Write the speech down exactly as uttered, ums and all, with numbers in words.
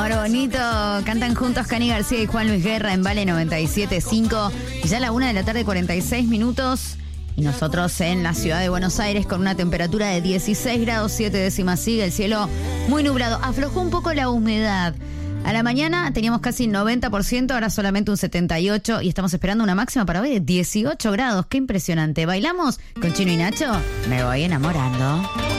amor bonito. Cantan juntos Cani García y Juan Luis Guerra en Vale noventa y siete punto cinco. Ya la una de la tarde, cuarenta y seis minutos. Y nosotros en la ciudad de Buenos Aires con una temperatura de dieciséis grados siete décimas. Sigue el cielo muy nublado. Aflojó un poco la humedad. A la mañana teníamos casi noventa por ciento, ahora solamente un setenta y ocho por ciento. Y estamos esperando una máxima para hoy de dieciocho grados. ¡Qué impresionante! ¿Bailamos con Chino y Nacho? Me voy enamorando.